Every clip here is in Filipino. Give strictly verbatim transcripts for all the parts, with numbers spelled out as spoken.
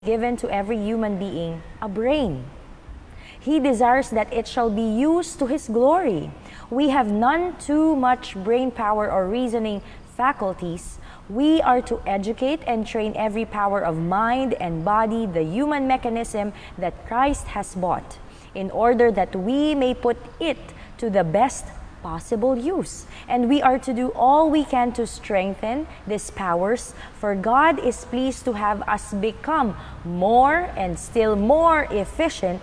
given to every human being a brain. He desires that it shall be used to His glory. We have none too much brain power or reasoning faculties. We are to educate and train every power of mind and body, the human mechanism that Christ has bought, in order that we may put it to the best possible use. And we are to do all we can to strengthen these powers, for God is pleased to have us become more and still more efficient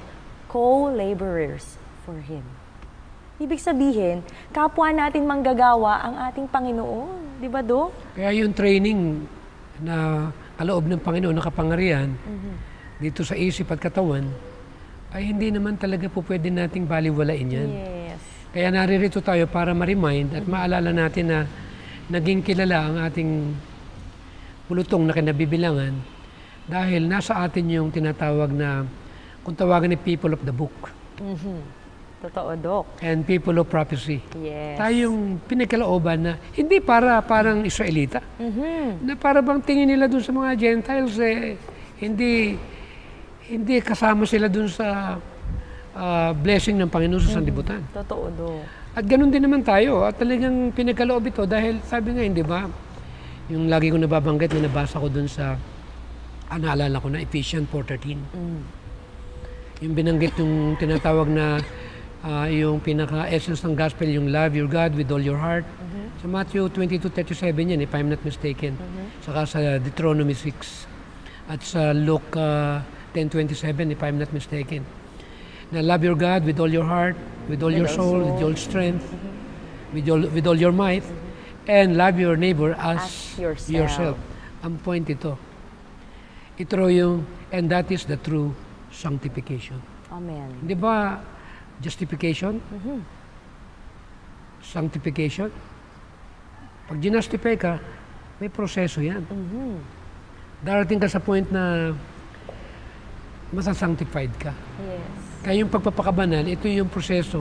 co-laborers for Him. Ibig sabihin, kapwa natin manggagawa ang ating Panginoon. Di ba, Do? Kaya yung training na kaloob ng Panginoon na kapangyarihan mm-hmm. dito sa isip at katawan, ay hindi naman talaga po pwede nating baliwalain yan. Yes. Kaya naririto tayo para ma-remind at maalala natin na naging kilala ang ating bulutong na kinabibilangan dahil nasa atin yung tinatawag na, kung tawagan ni people of the book. Mm-hmm. Totoo, Dok. And people of prophecy. Yes. Tayong pinagkalooban na hindi para parang Israelita. Mm-hmm. Na para bang tingin nila dun sa mga Gentiles, eh, hindi, hindi kasama sila dun sa uh, blessing ng Panginoon sa sanlibutan. Mm-hmm. Totoo, Dok. At ganun din naman tayo. At talagang pinagkaloob ito dahil sabi nga, hindi ba, yung lagi ko nababanggit na nabasa ko dun sa, ah, naalala ko na, Ephesians four thirteen. Mm. Yung binanggit yung tinatawag na Uh, yung pinaka-essence ng gospel, yung love your God with all your heart. Mm-hmm. Sa Matthew twenty-two thirty-seven yan, if I'm not mistaken. Mm-hmm. Saka sa Deuteronomy six. At sa Luke uh, ten twenty-seven, if I'm not mistaken. Na love your God with all your heart, with all with your soul, soul, with all strength, mm-hmm. with, all, with all your might, mm-hmm. and love your neighbor as, as yourself. yourself. Ang point ito. Ito yung, and that is the true sanctification. Amen. Di ba, justification, mm-hmm. sanctification. Pag ginustify ka, may proseso yan. Mm-hmm. Darating ka sa point na masasanctified ka. Yes. Kaya yung pagpapakabanal, ito yung proseso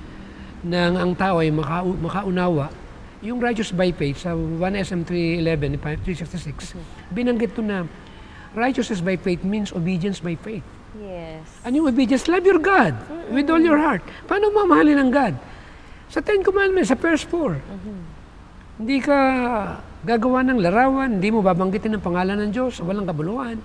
ng ang tao ay maka, makaunawa. Yung righteous by faith sa one S M three eleven, three sixty-six, mm-hmm. binanggit ko na righteousness by faith means obedience by faith. Yes. Ano yung obedience? Love your God mm-hmm. with all your heart. Paano mamahalin ang God? Sa Ten Commandments, sa first four. Mm-hmm. Hindi ka gagawa ng larawan, hindi mo babanggitin ang pangalan ng Diyos, walang kabuluhan.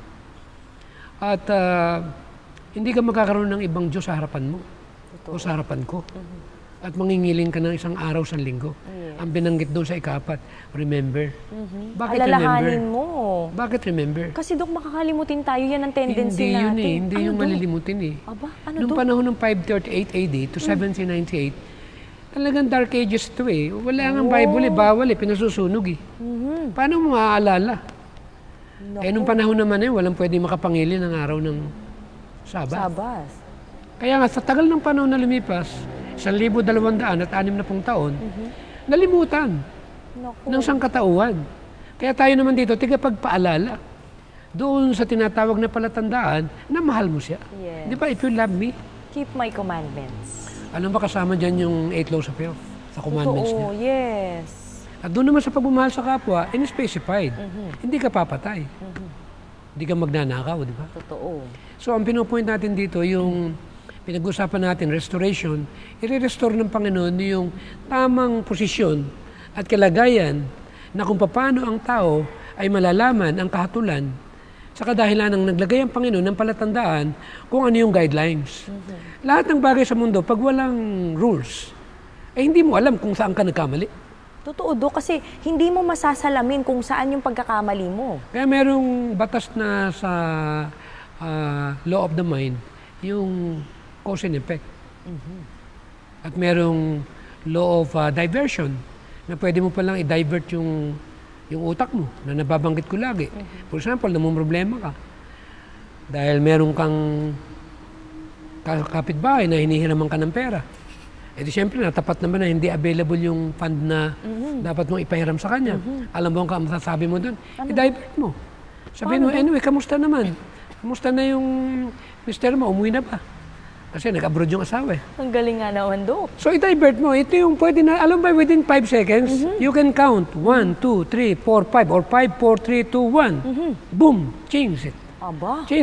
At uh, hindi ka magkakaroon ng ibang Diyos sa harapan mo. Totoo. O sa harapan ko. Mm-hmm. At mangingiling ka ng isang araw sa linggo. Yes. Ang binanggit doon sa ikapat, remember. Mm-hmm. Bakit alalahanin remember? mo. Bakit remember? Kasi Dok, makakalimutin tayo, yan ang tendency hindi natin. Yun eh, hindi ano yung malilimutin eh. Aba, ano Noong Dok? panahon ng five thirty-eight A D to mm. seventeen ninety-eight, talagang dark ages to eh. Wala nga ang oh. Bible eh, bawal eh, pinasusunog eh. Mm-hmm. Paano mo maaalala? No. Eh, nung panahon naman eh, walang pwede makapangili ng araw ng Sabat. Sabas. Kaya nga, sa tagal ng panahon na lumipas, isang libo dalawang daan at anim na pong taon, mm-hmm. nalimutan Naku. ng sangkatauhan. Kaya tayo naman dito, tiga pagpaalala doon sa tinatawag na palatandaan na mahal mo siya. Yes. Di ba, if you love me, keep my commandments. alam ba kasama dyan yung eight laws of health sa commandments Totoo, niya? yes. At doon naman sa pagmamahal sa kapwa, in-specified. Mm-hmm. Hindi ka papatay. Mm-hmm. Hindi ka magnanakaw, di ba? Totoo. So, ang pinupoint natin dito, yung pinag-usapan natin, restoration, i-restore ng Panginoon yung tamang posisyon at kalagayan na kung paano ang tao ay malalaman ang kahatulan sa kadahilan ng naglagay ang Panginoon ng palatandaan kung ano yung guidelines. Mm-hmm. Lahat ng bagay sa mundo, pag walang rules, ay hindi mo alam kung saan ka nagkamali. Totoo, Dok, kasi hindi mo masasalamin kung saan yung pagkakamali mo. Kaya merong batas na sa uh, law of the mind, yung cause and effect. Mm-hmm. At merong law of uh, diversion, na pwede mo palang i-divert yung, yung utak mo, na nababanggit ko lagi. Mm-hmm. For example, namumroblema ka. Dahil meron kang kapitbahay na hinihiraman ka ng pera. E di siyempre, natapat naman na hindi available yung fund na mm-hmm. dapat mong ipahiram sa kanya. Mm-hmm. Alam mo ang masasabi mo doon, ano? I-divert mo. Sabihin mo, anyway, kamusta naman? Kamusta na yung mister mo? Umuwi na ba? Kasi nag-abroad yung asawa eh. Ang galing nga naman, Dok. So, i-divert mo. Ito yung pwede na, alam ba, within five seconds, mm-hmm. you can count one, two, three, four, five, or five, four, three, two, one. Mm-hmm. Boom! Change it. Aba.